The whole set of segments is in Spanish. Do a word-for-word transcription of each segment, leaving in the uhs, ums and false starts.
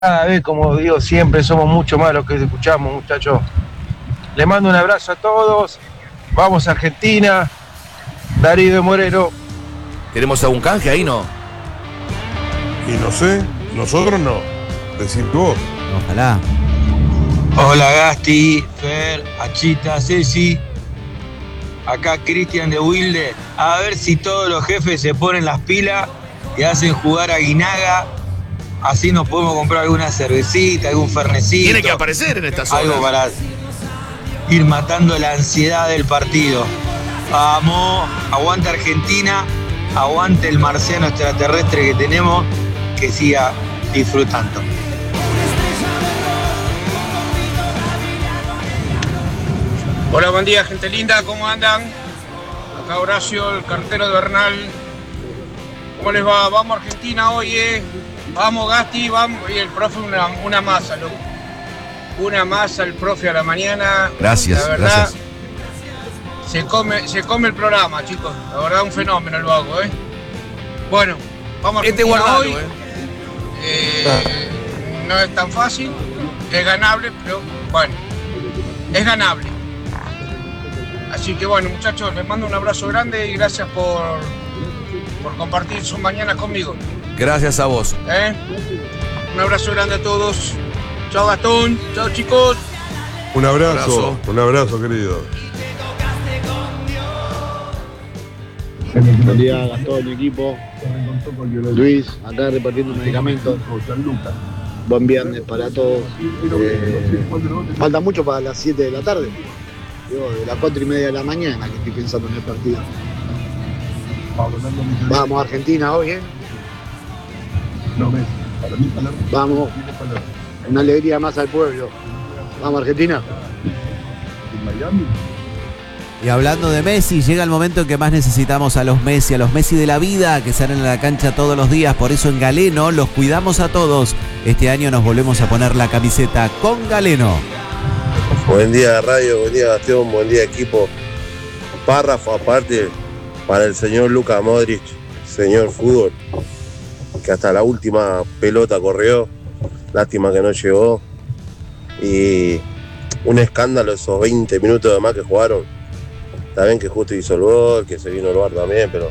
Cada vez, como digo siempre, somos mucho más los que escuchamos, muchachos. Les mando un abrazo a todos. Vamos a Argentina. Darío de Moreno. ¿Tenemos algún canje ahí, no? Y no sé, nosotros no. Decir vos. Ojalá. Hola Gasti, Fer, Achita, Ceci. Acá Cristian de Wilde. A ver si todos los jefes se ponen las pilas y hacen jugar a Guinaga. Así nos podemos comprar alguna cervecita, algún fernecito. Tiene que aparecer en esta zona. Algo para ir matando la ansiedad del partido. Vamos, aguante Argentina, aguante el marciano extraterrestre que tenemos, que siga disfrutando. Hola, buen día, gente linda, ¿cómo andan? Acá Horacio, el cartero de Bernal. ¿Cómo les va? Vamos a Argentina hoy, eh. Vamos, Gasti, vamos. Y el profe, una, una masa, loco. Una masa, el profe a la mañana. Gracias, la verdad, gracias. Se come, se come el programa, chicos. La verdad, un fenómeno el vago, ¿eh? Bueno, vamos a Este Argentina guardalo, hoy. eh. Eh, no es tan fácil, es ganable, pero bueno, es ganable. Así que bueno, muchachos, les mando un abrazo grande y gracias por, por compartir sus mañanas conmigo. Gracias a vos. ¿Eh? Un abrazo grande a todos. Chao Gastón, chao chicos. Un abrazo, Abrazo. un abrazo, querido. Buen día, Gastón y equipo. Luis, acá repartiendo medicamentos. Buen viernes para todos. Eh, falta mucho para las siete de la tarde. Digo, de las cuatro y media de la mañana que estoy pensando en el partido. Vamos a Argentina hoy, ¿eh? Vamos. Una alegría más al pueblo. Vamos a Argentina. Y hablando de Messi, llega el momento en que más necesitamos a los Messi, a los Messi de la vida, que salen a la cancha todos los días. Por eso en Galeno los cuidamos a todos. Este año nos volvemos a poner la camiseta con Galeno. Buen día radio, buen día Gastón, buen día equipo. Párrafo aparte para el señor Luka Modric, señor fútbol, que hasta la última pelota corrió, lástima que no llegó. Y un escándalo esos veinte minutos de más que jugaron. Está bien que justo hizo el gol, que se vino el bar también, pero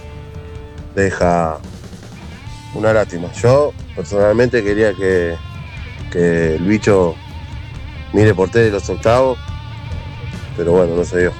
deja una lástima. Yo personalmente quería que, que el bicho mire por tele los octavos, pero bueno, no se dio.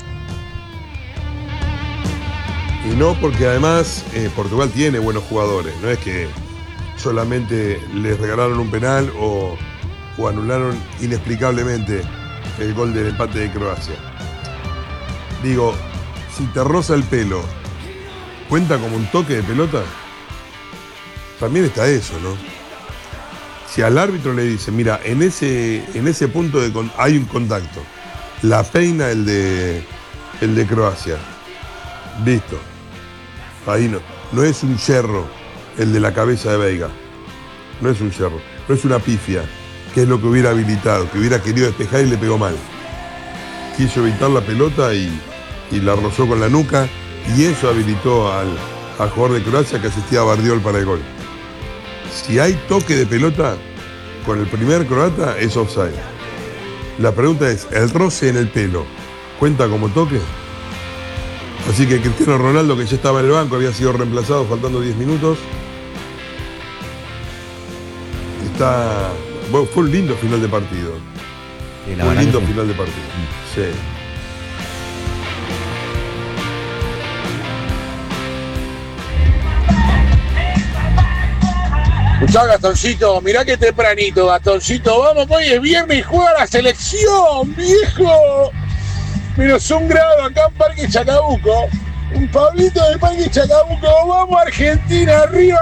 Y no porque además eh, Portugal tiene buenos jugadores, no es que solamente les regalaron un penal o, o anularon inexplicablemente el gol del empate de Croacia. Digo, si te roza el pelo, ¿cuenta como un toque de pelota? También está eso, ¿no? Si al árbitro le dice, mira, en ese, en ese punto de con, hay un contacto, la peina el de, el de Croacia, listo. Ahí no, no es un yerro el de la cabeza de Veiga, no es un yerro, no es una pifia, que es lo que hubiera habilitado, que hubiera querido despejar y le pegó mal. Quiso evitar la pelota y, y la rozó con la nuca, y eso habilitó al, al jugador de Croacia que asistía a Bardiol para el gol. Si hay toque de pelota con el primer croata, es offside. La pregunta es, ¿el roce en el pelo cuenta como toque? Así que Cristiano Ronaldo, que ya estaba en el banco, había sido reemplazado faltando diez minutos. Está... Bueno, fue un lindo final de partido. Sí, la Fue un verdad lindo que sí. final de partido. Sí. Escuchá, Gastoncito, mirá que tempranito, Gastoncito. Vamos, que hoy es viernes y juega la selección, viejo. Menos un grado acá en Parque Chacabuco. Un Pablito del Parque Chacabuco. Vamos, Argentina, arriba,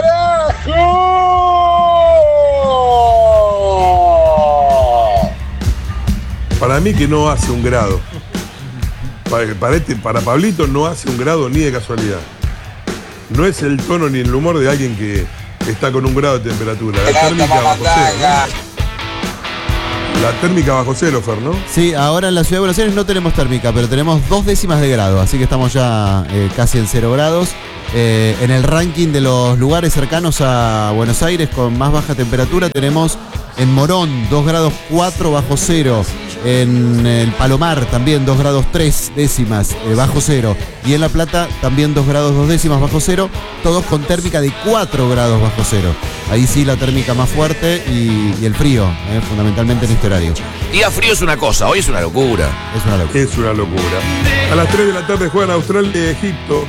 carajo. Para mí que no hace un grado. Para, para, este, para Pablito no hace un grado ni de casualidad. No es el tono ni el humor de alguien que está con un grado de temperatura. La térmica bajo cero, ¿no? La térmica bajo cero, Fer, ¿no? Sí, ahora en la ciudad de Buenos Aires no tenemos térmica, pero tenemos dos décimas de grado, así que estamos ya eh, casi en cero grados. Eh, en el ranking de los lugares cercanos a Buenos Aires con más baja temperatura tenemos en Morón dos grados cuatro bajo cero, en el Palomar también dos grados tres décimas eh, bajo cero, y en La Plata también dos grados dos décimas bajo cero, todos con térmica de cuatro grados bajo cero. Ahí sí la térmica más fuerte y, y el frío, eh, fundamentalmente en este horario. Día frío es una cosa, hoy es una locura. Es una locura. Es una locura. A las tres de la tarde juegan Australia y Egipto.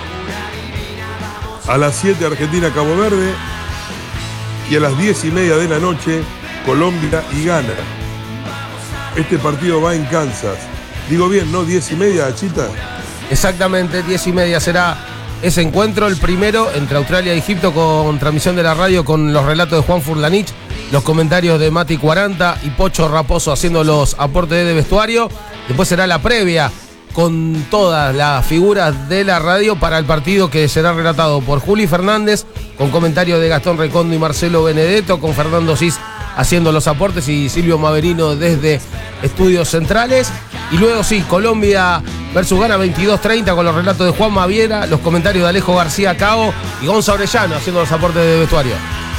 A las siete Argentina, Cabo Verde. Y a las diez y media de la noche Colombia y Ghana. Este partido va en Kansas. Digo bien, ¿no? diez y media, Achita. Exactamente, diez y media será ese encuentro, el primero entre Australia y Egipto, con transmisión de la radio con los relatos de Juan Furlanich, los comentarios de Mati cuarenta y Pocho Raposo haciendo los aportes de vestuario. Después será la previa con todas las figuras de la radio para el partido, que será relatado por Juli Fernández, con comentarios de Gastón Recondo y Marcelo Benedetto, con Fernando Cis haciendo los aportes y Silvio Maverino desde Estudios Centrales. Y luego sí, Colombia versus Ghana veintidós treinta con los relatos de Juan Maviera, los comentarios de Alejo García Cao y Gonza Orellano haciendo los aportes de vestuario.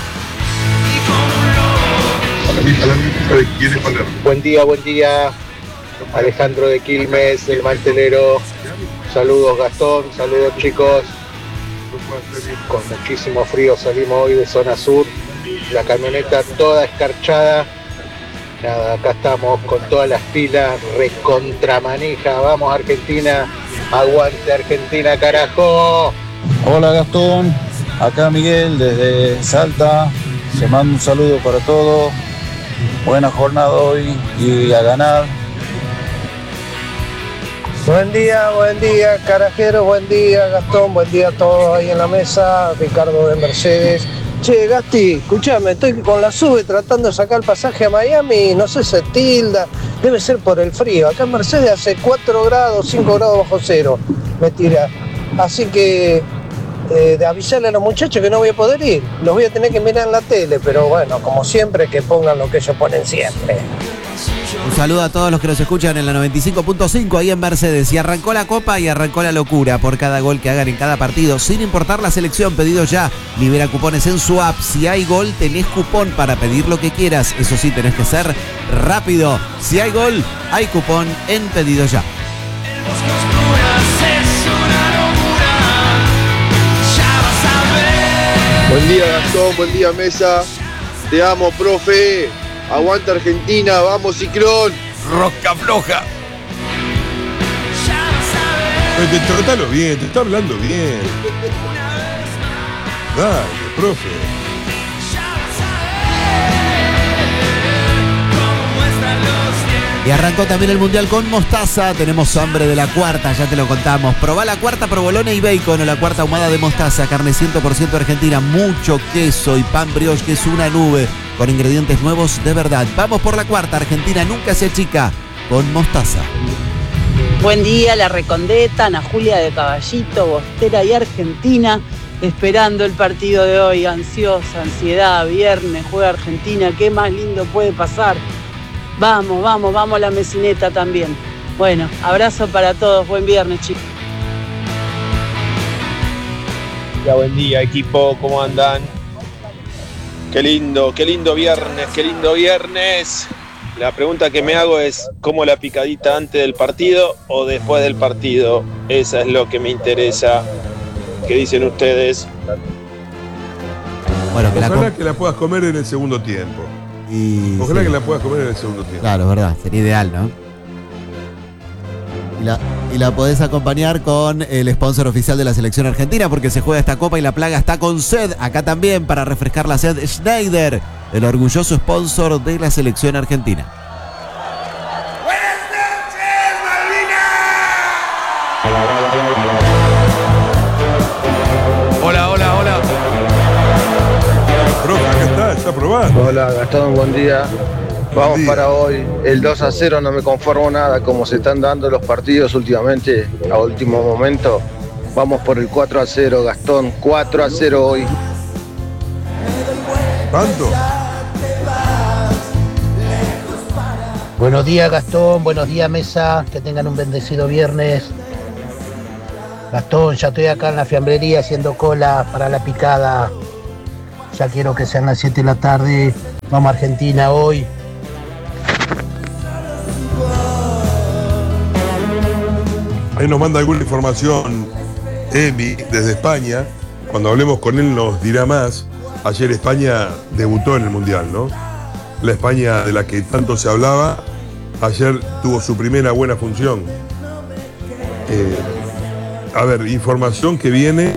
Buen día, buen día. Alejandro de Quilmes, el mantelero. Saludos Gastón, saludos chicos. Con muchísimo frío salimos hoy de zona sur. La camioneta toda escarchada. Nada, acá estamos con todas las pilas, recontramanija. Vamos Argentina, aguante Argentina, carajo. Hola Gastón, acá Miguel desde Salta. Se manda un saludo para todos. Buena jornada hoy y a ganar. Buen día, buen día, carajero, buen día, Gastón, buen día a todos ahí en la mesa. Ricardo de Mercedes. Che, Gasti, escuchame, estoy con la SUBE tratando de sacar el pasaje a Miami, no sé, se tilda, debe ser por el frío. Acá en Mercedes hace cuatro grados, cinco grados bajo cero, me tira. Así que eh, de avisarle a los muchachos que no voy a poder ir, los voy a tener que mirar en la tele, pero bueno, como siempre, que pongan lo que ellos ponen siempre. Un saludo a todos los que nos escuchan en la noventa y cinco punto cinco ahí en Mercedes. Y arrancó la copa y arrancó la locura por cada gol que hagan en cada partido, sin importar la selección. Pedido ya. Libera cupones en su app. Si hay gol, tenés cupón para pedir lo que quieras. Eso sí, tenés que ser rápido. Si hay gol, hay cupón en Pedido Ya. Buen día Gastón, buen día mesa. Te amo, profe. Aguanta Argentina, vamos Ciclón. Rosca floja. Pero te tratalo bien, te está hablando bien. Dale, profe. Y arrancó también el Mundial con mostaza. Tenemos hambre de la cuarta, ya te lo contamos. Probá la cuarta provolone y bacon o la cuarta ahumada de mostaza. Carne cien por ciento argentina, mucho queso y pan brioche que es una nube, con ingredientes nuevos de verdad. Vamos por la cuarta, Argentina nunca se achica con mostaza. Buen día, La Recondeta, Ana Julia de Caballito, Bostera y Argentina, esperando el partido de hoy, ansiosa, ansiedad, viernes, juega Argentina, ¿qué más lindo puede pasar? Vamos, vamos, vamos a la mesineta también. Bueno, abrazo para todos, buen viernes, chicos. Ya, buen día, equipo, ¿cómo andan? Qué lindo, qué lindo viernes, qué lindo viernes. La pregunta que me hago es, ¿cómo la picadita antes del partido o después del partido? Esa es lo que me interesa. ¿Qué dicen ustedes? Bueno, que Ojalá la que la puedas comer en el segundo tiempo. Y Ojalá sí. que la puedas comer en el segundo tiempo. Claro, es verdad, sería ideal, ¿no? Y la, y la podés acompañar con el sponsor oficial de la selección argentina, porque se juega esta copa y la plaga está con sed. Acá también, para refrescar la sed, Schneider, el orgulloso sponsor de la selección argentina. Hola, hola, hola. Profe, acá está, está probando. Hola Gastón, buen día. Vamos día. para hoy. El dos a cero no me conformo nada como se están dando los partidos últimamente a último momento. Vamos por el cuatro a cero, Gastón. cuatro a cero hoy. ¿Cuánto? Buenos días Gastón, buenos días mesa, que tengan un bendecido viernes. Gastón, ya estoy acá en la fiambrería haciendo cola para la picada. Ya quiero que sean las siete de la tarde. Vamos a Argentina hoy. Ahí nos manda alguna información Emi desde España. Cuando hablemos con él nos dirá más. Ayer España debutó en el Mundial, ¿no? La España de la que tanto se hablaba, ayer tuvo su primera buena función. Eh, a ver, información que viene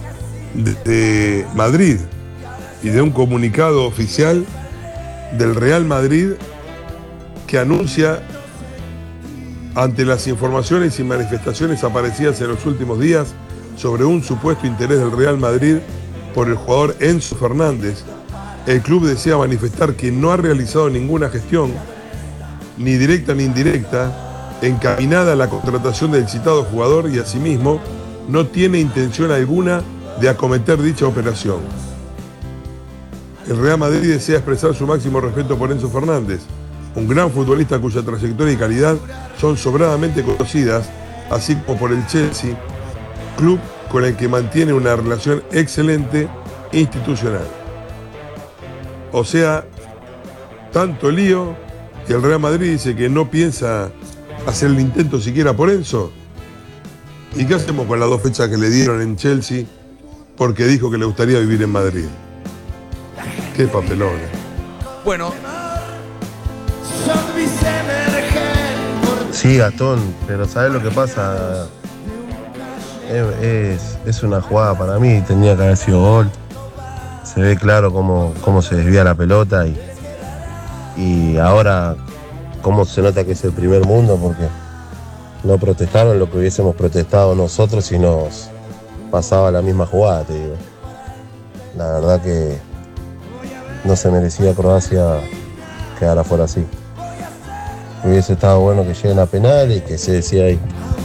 de Madrid y de un comunicado oficial del Real Madrid que anuncia, ante las informaciones y manifestaciones aparecidas en los últimos días sobre un supuesto interés del Real Madrid por el jugador Enzo Fernández, el club desea manifestar que no ha realizado ninguna gestión, ni directa ni indirecta, encaminada a la contratación del citado jugador y asimismo no tiene intención alguna de acometer dicha operación. El Real Madrid desea expresar su máximo respeto por Enzo Fernández, un gran futbolista cuya trayectoria y calidad son sobradamente conocidas, así como por el Chelsea, club con el que mantiene una relación excelente institucional. O sea, tanto lío, y el Real Madrid dice que no piensa hacer el intento siquiera por Enzo. ¿Y qué hacemos con las dos fechas que le dieron en Chelsea porque dijo que le gustaría vivir en Madrid? Qué papelón. Bueno. Sí, Gastón, pero ¿sabes lo que pasa? Es, es, es una jugada para mí, tenía que haber sido gol. Se ve claro cómo, cómo se desvía la pelota y, y ahora cómo se nota que es el primer mundo, porque no protestaron lo que hubiésemos protestado nosotros si nos pasaba la misma jugada, te digo. La verdad que no se merecía Croacia quedar afuera así. Hubiese estado bueno que lleguen a penal y que se decía ahí.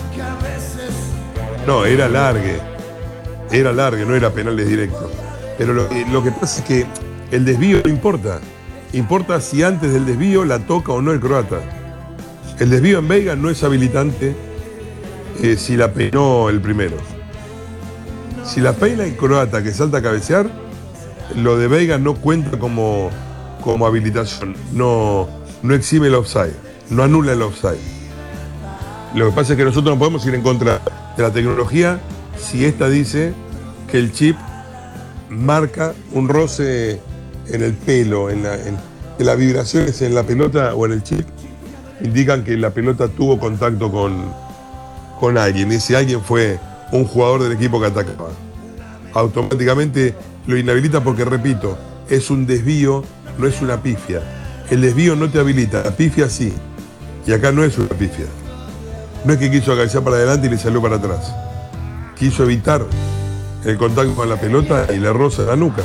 No, era largue. Era largue, no era penales directos. Pero lo, lo que pasa es que el desvío no importa. Importa si antes del desvío la toca o no el croata. El desvío en Veiga no es habilitante eh, si la peinó el primero. Si la peina el croata que salta a cabecear, lo de Veiga no cuenta como, como habilitación. No, no exime el offside. No anula el offside. Lo que pasa es que nosotros no podemos ir en contra de la tecnología si esta dice que el chip marca un roce en el pelo, en, la, en que las vibraciones en la pelota o en el chip indican que la pelota tuvo contacto con, con alguien. Y si alguien fue un jugador del equipo que atacaba, automáticamente lo inhabilita porque, repito, es un desvío, no es una pifia. El desvío no te habilita, la pifia sí. Y acá no es una pifia. No es que quiso acariciar para adelante y le salió para atrás. Quiso evitar el contacto con la pelota y le roza la nuca.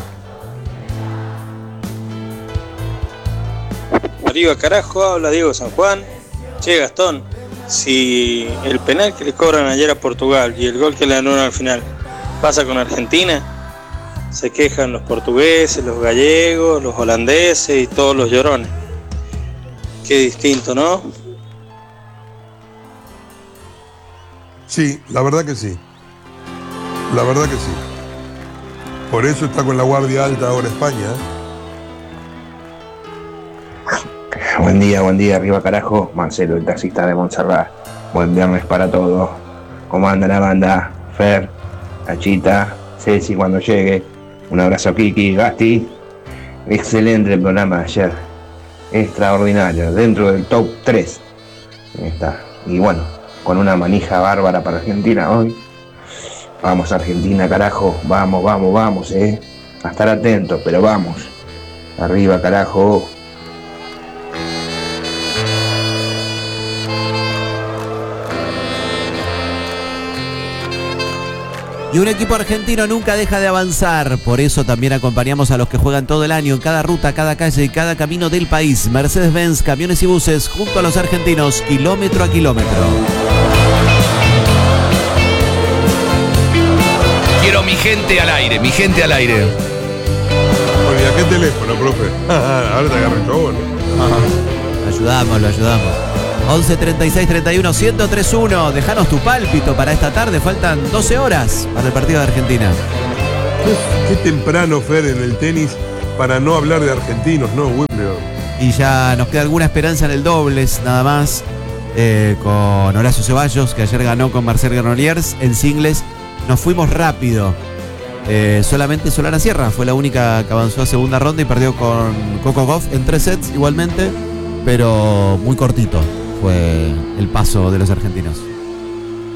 Arriba carajo, habla Diego San Juan. Che, Gastón, si el penal que le cobran ayer a Portugal y el gol que le anularon al final pasa con Argentina, se quejan los portugueses, los gallegos, los holandeses y todos los llorones. Qué distinto, ¿no? Sí, la verdad que sí. La verdad que sí. Por eso está con la guardia alta ahora España. Buen día, buen día, arriba carajo. Marcelo, el taxista de Montserrat. Buen viernes para todos. ¿Cómo anda la banda? Fer, Achita, Ceci cuando llegue. Un abrazo a Kiki, Gasti. Excelente el programa de ayer. Extraordinario, dentro del top tres. Ahí está. Y bueno, con una manija bárbara para Argentina hoy. Vamos Argentina, carajo. Vamos, vamos, vamos, eh. A estar atentos, pero vamos. Arriba, carajo. Y un equipo argentino nunca deja de avanzar, por eso también acompañamos a los que juegan todo el año en cada ruta, cada calle y cada camino del país. Mercedes-Benz, camiones y buses, junto a los argentinos, kilómetro a kilómetro. Quiero mi gente al aire, mi gente al aire. Oye, ¿a qué teléfono, profe? Ahora te agarré todo, ¿no? Lo ayudamos, lo ayudamos. once treinta y seis treinta y uno ciento tres uno. Dejanos tu pálpito para esta tarde. Faltan doce horas para el partido de Argentina. Qué, qué temprano, Fer, en el tenis para no hablar de argentinos, ¿no, Wimbledon? Y ya nos queda alguna esperanza en el dobles, nada más. Eh, con Horacio Ceballos, que ayer ganó con Marcel Granollers. En singles nos fuimos rápido. Eh, solamente Solana Sierra fue la única que avanzó a segunda ronda y perdió con Coco Gauff en tres sets igualmente, pero muy cortito fue el paso de los argentinos.